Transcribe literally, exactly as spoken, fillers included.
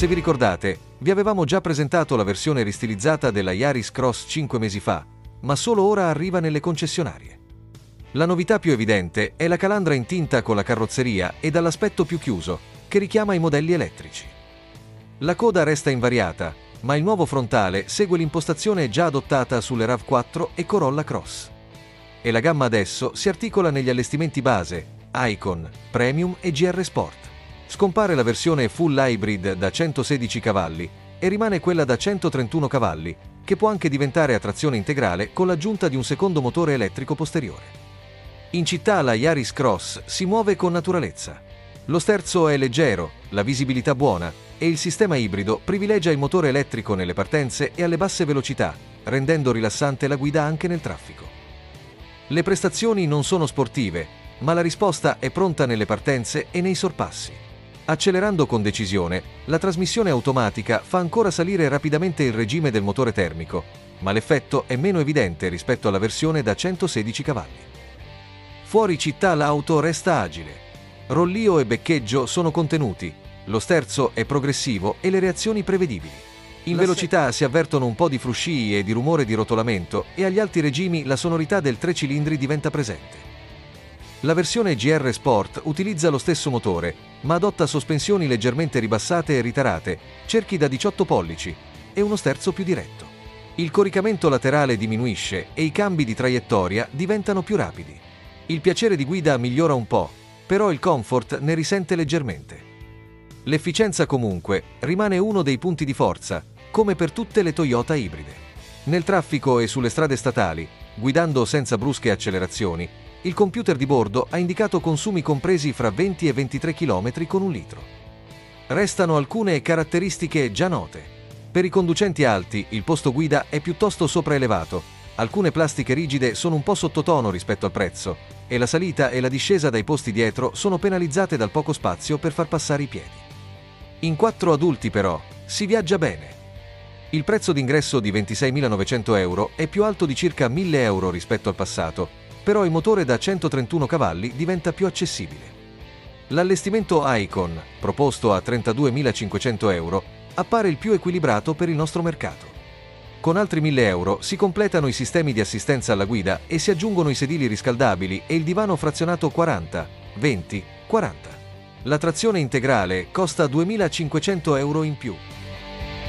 Se vi ricordate, vi avevamo già presentato la versione ristilizzata della Yaris Cross cinque mesi fa, ma solo ora arriva nelle concessionarie. La novità più evidente è la calandra in tinta con la carrozzeria e dall'aspetto più chiuso, che richiama i modelli elettrici. La coda resta invariata, ma il nuovo frontale segue l'impostazione già adottata sulle RAV quattro e Corolla Cross. E la gamma adesso si articola negli allestimenti base, Icon, Premium e G R Sport. Scompare la versione full hybrid da centosedici cavalli e rimane quella da centotrentuno cavalli, che può anche diventare a trazione integrale con l'aggiunta di un secondo motore elettrico posteriore. In città la Yaris Cross si muove con naturalezza. Lo sterzo è leggero, la visibilità buona e il sistema ibrido privilegia il motore elettrico nelle partenze e alle basse velocità, rendendo rilassante la guida anche nel traffico. Le prestazioni non sono sportive, ma la risposta è pronta nelle partenze e nei sorpassi. Accelerando con decisione, la trasmissione automatica fa ancora salire rapidamente il regime del motore termico, ma l'effetto è meno evidente rispetto alla versione da centosedici cavalli. Fuori città l'auto resta agile. Rollio e beccheggio sono contenuti, lo sterzo è progressivo e le reazioni prevedibili. In velocità si avvertono un po' di fruscii e di rumore di rotolamento e agli alti regimi la sonorità del tre cilindri diventa presente. La versione G R Sport utilizza lo stesso motore, ma adotta sospensioni leggermente ribassate e ritarate, cerchi da diciotto pollici e uno sterzo più diretto. Il coricamento laterale diminuisce e i cambi di traiettoria diventano più rapidi. Il piacere di guida migliora un po', però il comfort ne risente leggermente. L'efficienza comunque rimane uno dei punti di forza, come per tutte le Toyota ibride. Nel traffico e sulle strade statali, guidando senza brusche accelerazioni, il computer di bordo ha indicato consumi compresi fra venti e ventitré chilometri con un litro. Restano alcune caratteristiche già note. Per i conducenti alti il posto guida è piuttosto sopraelevato, alcune plastiche rigide sono un po' sottotono rispetto al prezzo, e la salita e la discesa dai posti dietro sono penalizzate dal poco spazio per far passare i piedi. In quattro adulti però si viaggia bene. Il prezzo d'ingresso di ventiseimilanovecento euro è più alto di circa mille euro rispetto al passato, però il motore da centotrentuno cavalli diventa più accessibile. L'allestimento Icon, proposto a trentaduemilacinquecento euro, appare il più equilibrato per il nostro mercato. Con altri mille euro si completano i sistemi di assistenza alla guida e si aggiungono i sedili riscaldabili e il divano frazionato quaranta, venti, quaranta. La trazione integrale costa duemilacinquecento euro in più.